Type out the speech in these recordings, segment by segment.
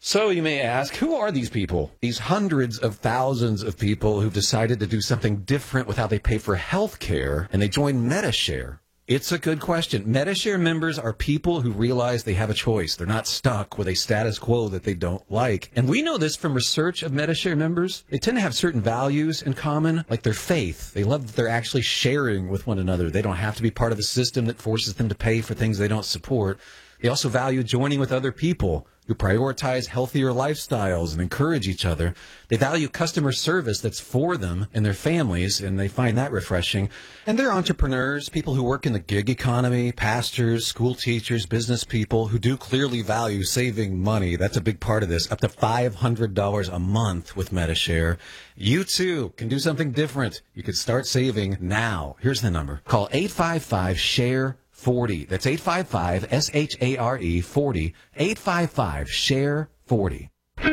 So you may ask, who are these people? These hundreds of thousands of people who've decided to do something different with how they pay for health care, and they join Medi-Share. It's a good question. Medi-Share members are people who realize they have a choice. They're not stuck with a status quo that they don't like. And we know this from research of Medi-Share members. They tend to have certain values in common, like their faith. They love that they're actually sharing with one another. They don't have to be part of a system that forces them to pay for things they don't support. They also value joining with other people who prioritize healthier lifestyles and encourage each other. They value customer service that's for them and their families, and they find that refreshing. And they're entrepreneurs, people who work in the gig economy, pastors, school teachers, business people who do clearly value saving money. That's a big part of this, up to $500 a month with Medi-Share. You, too, can do something different. You could start saving now. Here's the number. Call 855-SHARE 40. That's 855-SHARE 40. 855-SHARE 40.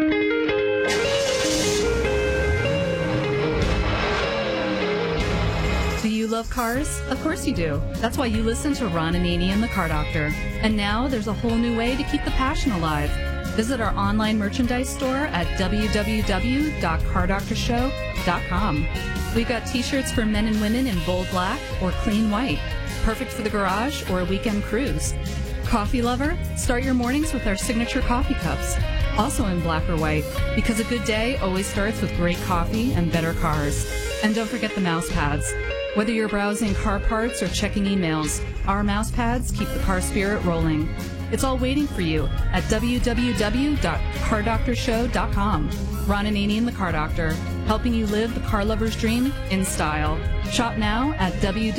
Do you love cars? Of course you do. That's why you listen to Ron Ananian and the Car Doctor. And now there's a whole new way to keep the passion alive. Visit our online merchandise store at www.cardoctorshow.com. We've got t-shirts for men and women in bold black or clean white. Perfect for the garage or a weekend cruise. Coffee lover? Start your mornings with our signature coffee cups. Also in black or white, because a good day always starts with great coffee and better cars. And don't forget the mouse pads. Whether you're browsing car parts or checking emails, our mouse pads keep the car spirit rolling. It's all waiting for you at www.cardoctorshow.com. Ron Ananian, the Car Doctor, helping you live the car lover's dream in style. Shop now at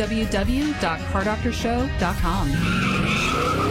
www.cardoctorshow.com.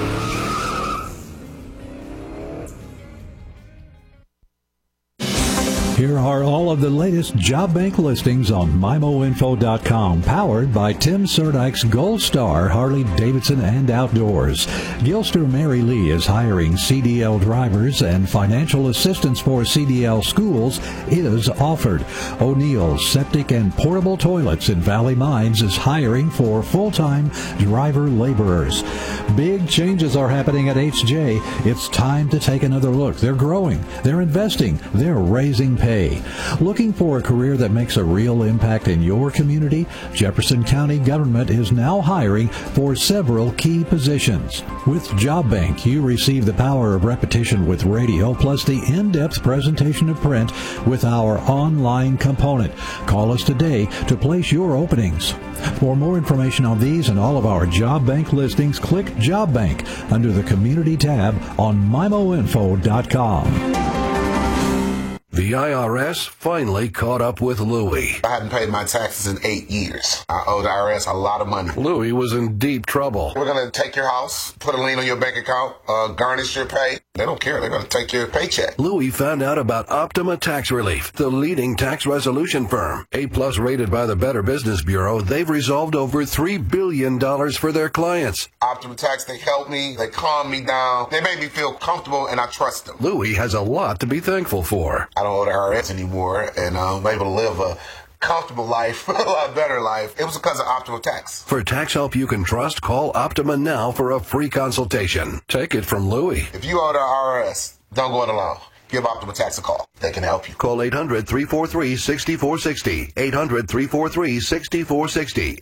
Here are all of the latest job bank listings on MIMOinfo.com, powered by Tim Serdyk's Gold Star Harley-Davidson and Outdoors. Gilster Mary Lee is hiring CDL drivers, and financial assistance for CDL schools is offered. O'Neill's Septic and Portable Toilets in Valley Mines is hiring for full-time driver laborers. Big changes are happening at HJ. It's time to take another look. They're growing. They're investing. They're raising pay. Looking for a career that makes a real impact in your community? Jefferson County government is now hiring for several key positions. With Job Bank, you receive the power of repetition with radio, plus the in-depth presentation of print with our online component. Call us today to place your openings. For more information on these and all of our Job Bank listings, click Job Bank under the Community tab on MIMOinfo.com. The IRS finally caught up with Louie. I hadn't paid my taxes in 8 years. I owe the IRS a lot of money. Louie was in deep trouble. We're going to take your house, put a lien on your bank account, garnish your pay. They don't care. They're going to take your paycheck. Louie found out about Optima Tax Relief, the leading tax resolution firm. A-plus rated by the Better Business Bureau, they've resolved over $3 billion for their clients. Optima Tax, they helped me. They calmed me down. They made me feel comfortable, and I trust them. Louie has a lot to be thankful for. I don't owe the IRS anymore, and I'm able to live a comfortable life, a lot better life. It was because of Optima Tax. For tax help you can trust, call Optima now for a free consultation. Take it from Louie. If you owe the IRS, don't go it alone. Give Optima Tax a call. They can help you. Call 800-343-6460. 800-343-6460.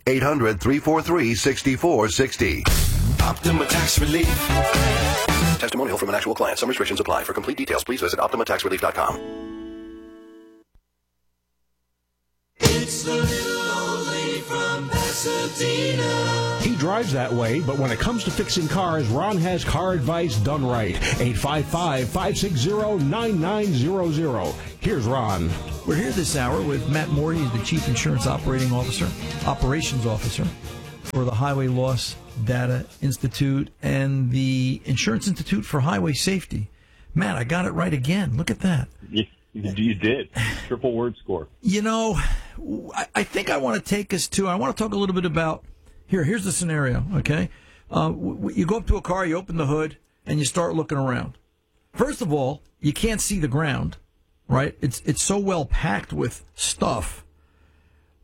800-343-6460. Optima Tax Relief. Testimonial from an actual client. Some restrictions apply. For complete details, please visit OptimaTaxRelief.com. It's the little old lady from Pasadena. He drives that way, but when it comes to fixing cars, Ron has car advice done right. 855-560-9900. Here's Ron. We're here this hour with Matt Morty, the Chief Insurance Operations Officer for the Highway Loss Data Institute and the Insurance Institute for Highway Safety. Matt, I got it right again. Look at that. You did. Triple word score. You know, I think I want to take us to, I want to talk a little bit about, here's the scenario, okay? You go up to a car, you open the hood, and you start looking around. First of all, you can't see the ground, right? It's so well packed with stuff.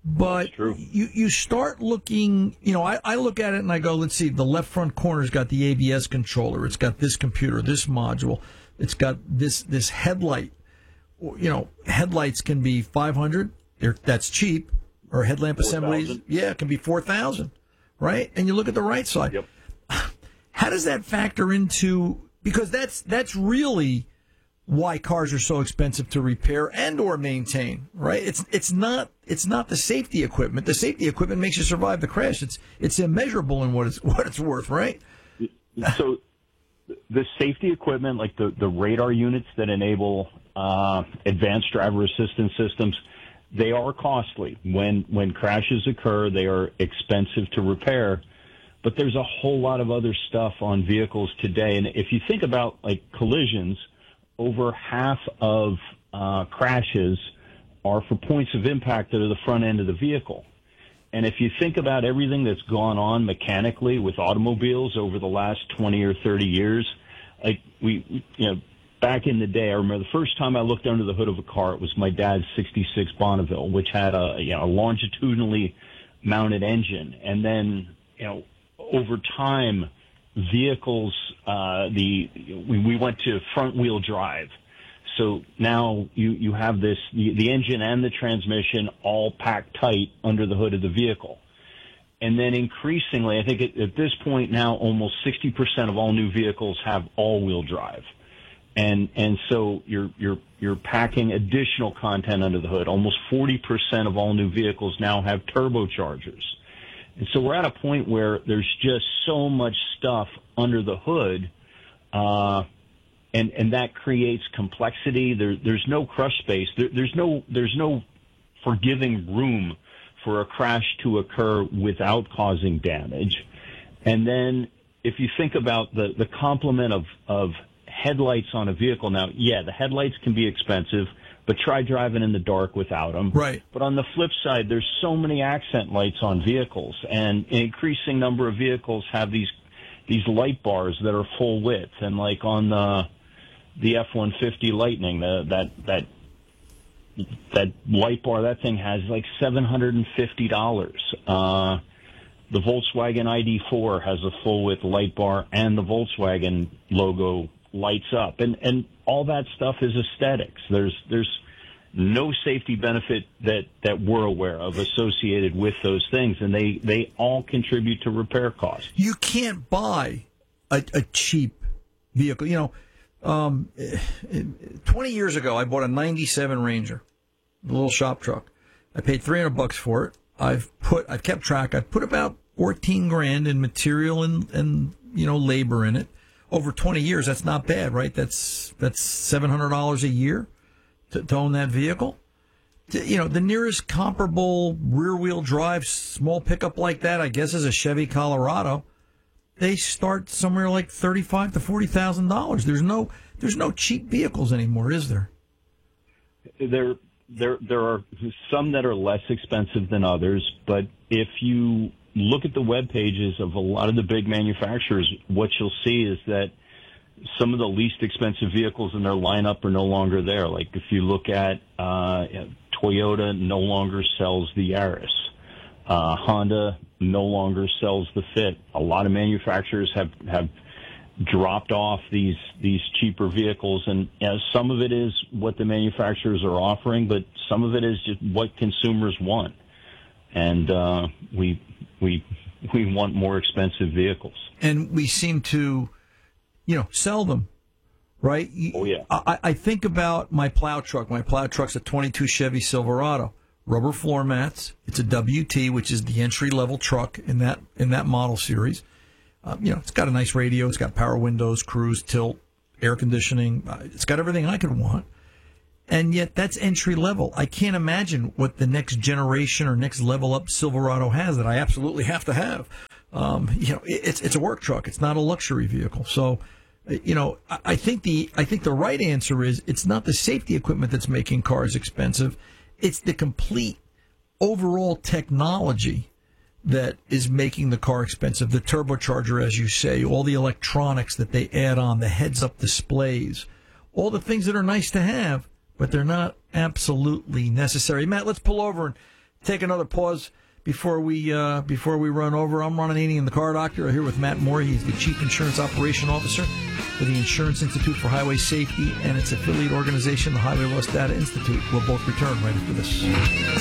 But you start looking, I look at it and I go, let's see, the left front corner's got the ABS controller. It's got this computer, this module. It's got this headlight. Headlights can be $500. That's cheap. Or headlamp 4, assemblies. 000. Yeah, it can be $4,000. Right? And you look at the right side. Yep. How does that factor into, because that's really why cars are so expensive to repair and or maintain, right? It's not the safety equipment. The safety equipment makes you survive the crash. It's immeasurable in what it's worth, right? So the safety equipment, like the radar units that enable advanced driver assistance systems, they are costly. When crashes occur, they are expensive to repair. But there's a whole lot of other stuff on vehicles today. And if you think about like collisions, over half of crashes are for points of impact that are the front end of the vehicle. And if you think about everything that's gone on mechanically with automobiles over the last 20 or 30 years, like back in the day, I remember the first time I looked under the hood of a car, it was my dad's 66 Bonneville, which had a longitudinally mounted engine. And then, over time, vehicles, we went to front wheel drive. So now you have this, the engine and the transmission all packed tight under the hood of the vehicle. And then increasingly, I think at this point now, almost 60% of all new vehicles have all wheel drive. And so you're packing additional content under the hood. Almost 40% of all new vehicles now have turbochargers. And so we're at a point where there's just so much stuff under the hood, and that creates complexity. There's no crush space. There's no forgiving room for a crash to occur without causing damage. And then if you think about the complement of headlights on a vehicle now, the headlights can be expensive, but try driving in the dark without them. Right. But on the flip side, there's so many accent lights on vehicles, and an increasing number of vehicles have these light bars that are full width. And like on the F-150 Lightning, that light bar, that thing has like $750. The Volkswagen ID4 has a full width light bar, and the Volkswagen logo lights up, and all that stuff is aesthetics. There's no safety benefit that we're aware of associated with those things, and they all contribute to repair costs. You can't buy a cheap vehicle. 20 years ago, I bought a '97 Ranger, a little shop truck. I paid $300 for it. I've kept track. I've put about $14,000 in material and labor in it. Over 20 years, that's not bad, right? That's $700 a year to own that vehicle. The nearest comparable rear-wheel drive small pickup like that, I guess, is a Chevy Colorado. They start somewhere like $35,000 to $40,000. There's no cheap vehicles anymore, is there? There are some that are less expensive than others, but if you look at the web pages of a lot of the big manufacturers, what you'll see is that some of the least expensive vehicles in their lineup are no longer there. Like if you look at Toyota no longer sells the Yaris. Honda no longer sells the Fit. A lot of manufacturers have dropped off these cheaper vehicles, and some of it is what the manufacturers are offering, but some of it is just what consumers want. And we want more expensive vehicles. And we seem to, sell them, right? Oh, yeah. I think about my plow truck. My plow truck's a 22 Chevy Silverado. Rubber floor mats. It's a WT, which is the entry-level truck in that model series. It's got a nice radio. It's got power windows, cruise, tilt, air conditioning. It's got everything I could want. And yet that's entry level. I can't imagine what the next generation or next level up Silverado has that I absolutely have to have. It's a work truck. It's not a luxury vehicle. So, I think the right answer is it's not the safety equipment that's making cars expensive. It's the complete overall technology that is making the car expensive. The turbocharger, as you say, all the electronics that they add on, the heads-up displays, all the things that are nice to have, but they're not absolutely necessary. Matt, let's pull over and take another pause before we run over. I'm Ron Ananian and the Car Doctor. I'm here with Matt Moore. He's the Chief Insurance Operation Officer for the Insurance Institute for Highway Safety and its affiliate organization, the Highway Loss Data Institute. We'll both return right after this.